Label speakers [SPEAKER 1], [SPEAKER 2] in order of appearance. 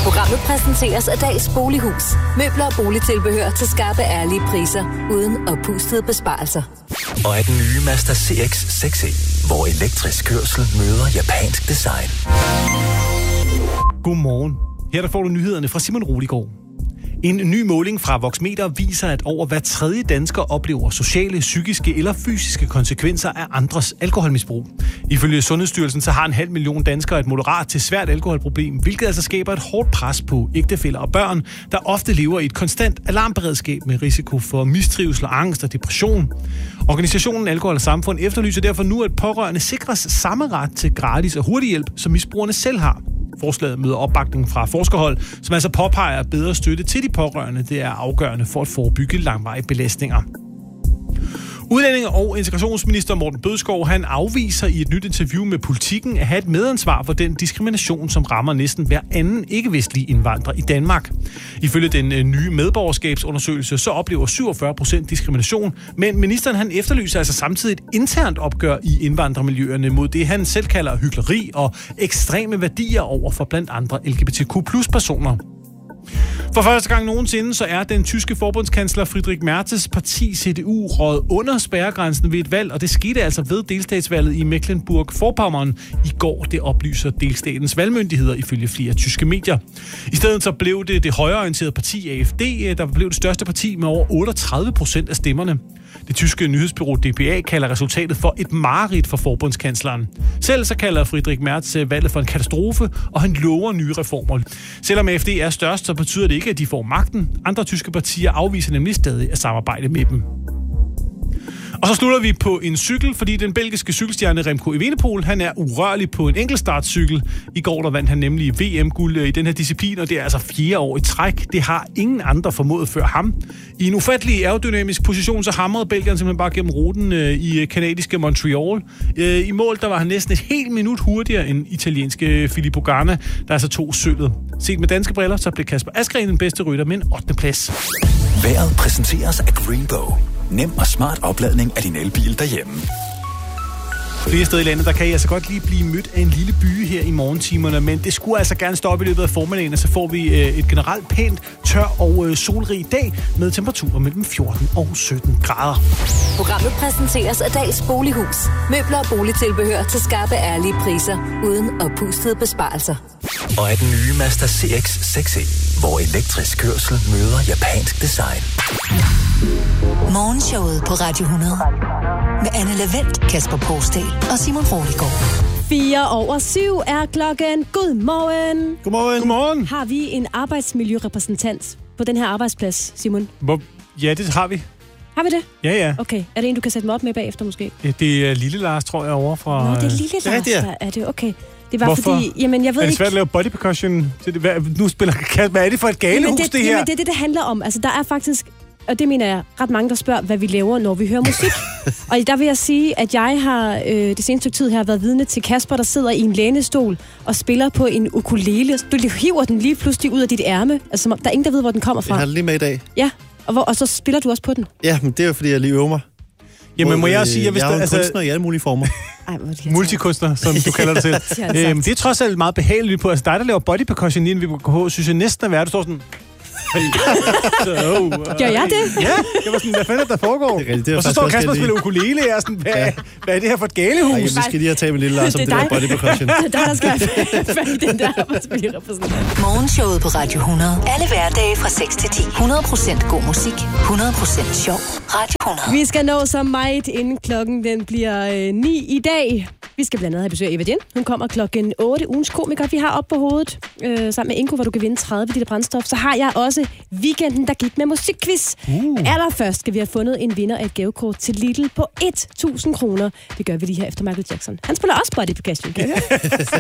[SPEAKER 1] Programmet præsenteres af Dals Bolighus. Møbler og boligtilbehør til skarpe, ærlige priser, uden oppustede besparelser.
[SPEAKER 2] Og af den nye Mazda CX-6e, hvor elektrisk kørsel møder japansk design.
[SPEAKER 3] Godmorgen. Her der får du nyhederne fra Simon Roligård. En ny måling fra Voxmeter viser, at over hver tredje dansker oplever sociale, psykiske eller fysiske konsekvenser af andres alkoholmisbrug. Ifølge Sundhedsstyrelsen så har 500.000 danskere et moderat til svært alkoholproblem, hvilket altså skaber et hårdt pres på ægtefæller og børn, der ofte lever i et konstant alarmberedskab med risiko for mistrivsel, angst og depression. Organisationen Alkohol og Samfund efterlyser derfor nu, at pårørende sikres samme ret til gratis og hurtig hjælp, som misbrugerne selv har. Forslaget møder opbakning fra forskerhold, som altså påpeger, at bedre støtte til de pårørende det er afgørende for at forebygge langvarige belastninger. Udlændinge- og integrationsminister Morten Bødskov, han afviser i et nyt interview med Politiken at have et medansvar for den diskrimination, som rammer næsten hver anden ikke-vestlige indvandrer i Danmark. Ifølge den nye medborgerskabsundersøgelse, så oplever 47% diskrimination, men ministeren han efterlyser altså samtidig et internt opgør i indvandrermiljøerne mod det, han selv kalder hykleri og ekstreme værdier over for blandt andre LGBTQ+-personer. For første gang nogensinde, så er den tyske forbundskansler Friedrich Merz's parti CDU røget under spærregrænsen ved et valg, og det skete altså ved delstatsvalget i Mecklenburg-Vorpommern i går. Det oplyser delstatens valgmyndigheder ifølge flere tyske medier. I stedet så blev det højreorienterede parti AfD, der blev det største parti med over 38% af stemmerne. Det tyske nyhedsbureau DPA kalder resultatet for et mareridt for forbundskansleren. Selv så kalder Friedrich Merz valget for en katastrofe, og han lover nye reformer. Selvom AfD er størst, så betyder det ikke, at de får magten. Andre tyske partier afviser nemlig stadig at samarbejde med dem. Og så slutter vi på en cykel, fordi den belgiske cykelstjerne Remco Evenepoel, han er urørlig på en enkeltstartcykel. I går der vandt han nemlig VM-guld i den her disciplin, og det er altså 4. år i træk. Det har ingen andre formået før ham. I en ufattelig aerodynamisk position, så hamrede Belgien simpelthen bare gennem ruten i kanadiske Montreal. I mål, der var han næsten et helt minut hurtigere end italienske Filippo Ganna, der altså tog sølvet. Set med danske briller, så blev Kasper Asgreen den bedste rytter med en 8. plads.
[SPEAKER 2] Vejret præsenteres af Greenbow. Nem og smart opladning af din elbil derhjemme.
[SPEAKER 3] Flere steder i landet, der kan I altså godt lige blive mødt af en lille byge her i morgentimerne, men det skulle altså gerne stoppe i løbet af formiddagen, og så får vi et generelt pænt, tør og solrig dag med temperaturer mellem 14 og 17 grader.
[SPEAKER 1] Programmet præsenteres af Dals Bolighus. Møbler og boligtilbehør til skarpe, ærlige priser, uden oppustede besparelser.
[SPEAKER 2] Og af den nye Mazda CX-6e, hvor elektrisk kørsel møder japansk design.
[SPEAKER 4] Morgenshowet på Radio 100 med Anne Lavendt, Kasper Porsdal og Simon Roligård.
[SPEAKER 5] 7:04 er klokken. Godmorgen.
[SPEAKER 3] Godmorgen.
[SPEAKER 5] Har vi en arbejdsmiljørepræsentant på den her arbejdsplads, Simon?
[SPEAKER 3] Ja, det har vi.
[SPEAKER 5] Har vi det?
[SPEAKER 3] Ja.
[SPEAKER 5] Okay. Er det en, du kan sætte mig op med bagefter måske?
[SPEAKER 3] Det er Lille Lars, tror jeg, over fra...
[SPEAKER 5] Nå, det er Lille Lars, der er det. Okay. Det var
[SPEAKER 3] hvorfor?
[SPEAKER 5] Fordi, jamen jeg ved ikke...
[SPEAKER 3] Er det svært at lave body percussion? Nu spiller hvad er det for et galehus, det her?
[SPEAKER 5] Jamen det handler om. Altså der er faktisk, og det mener jeg, ret mange, der spørger, hvad vi laver, når vi hører musik. Og der vil jeg sige, at jeg har det seneste stykke tid her været vidne til Kasper, der sidder i en lænestol og spiller på en ukulele. Du hiver den lige pludselig ud af dit ærme. Altså der er ingen, der ved, hvor den kommer fra.
[SPEAKER 6] Jeg har den lige med i dag.
[SPEAKER 5] Ja, og så spiller du også på den.
[SPEAKER 6] Ja, men det er jo, fordi jeg lige øver mig.
[SPEAKER 3] Jamen må jeg også sige,
[SPEAKER 6] jeg er jo en kunstner i alle mulige former.
[SPEAKER 3] Multikunstner, som du kalder det til. Det er trods alt meget behageligt på. Altså dig, der laver body percussion inden vi går på, synes jeg næsten er værd. Du står sådan...
[SPEAKER 5] Gør jeg det?
[SPEAKER 3] Ja, det var sådan, hvad fanden der foregår? Og så står Kasper og spiller ukulele, og sådan, hvad er det her for et galehus?
[SPEAKER 6] Ej, vi skal lige have taget med Lille Lars om det der body percussion.
[SPEAKER 5] Det er der skal have i den der arbejdsmiljørepræsentant.
[SPEAKER 4] Morgenshowet på Radio 100. Alle hverdage fra 6 til 10. 100% god musik. 100% sjov. Radio 100.
[SPEAKER 5] Vi skal nå så meget, inden klokken den bliver 9 i dag. Vi skal blandt andet have besøg af Eva Jen. Hun kommer klokken 8. Ugens komiker, vi har op på hovedet. Sammen med Ingo, hvor du kan vinde 30 liter brændstof. Så har jeg også weekenden, der gik med musikquiz. Allerførst skal vi have fundet en vinder af et gavekort til Lidl på 1.000 kroner. Det gør vi lige her efter Michael Jackson. Han spiller også body percussion.